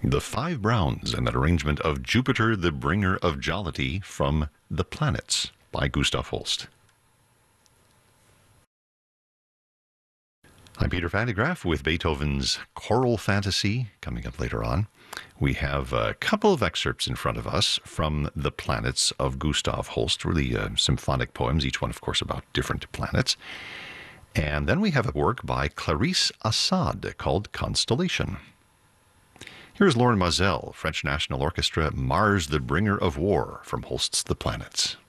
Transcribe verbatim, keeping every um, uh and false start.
The Five Browns and that arrangement of Jupiter, the Bringer of Jollity from The Planets by Gustav Holst. I'm Peter Van de Graaff with Beethoven's Choral Fantasy coming up later on. We have a couple of excerpts in front of us from The Planets of Gustav Holst, really uh, symphonic poems, each one, of course, about different planets. And then we have a work by Clarisse Assad called Constellation. Here's Lorin Maazel, French National Orchestra, Mars, the Bringer of War, from Holst's The Planets.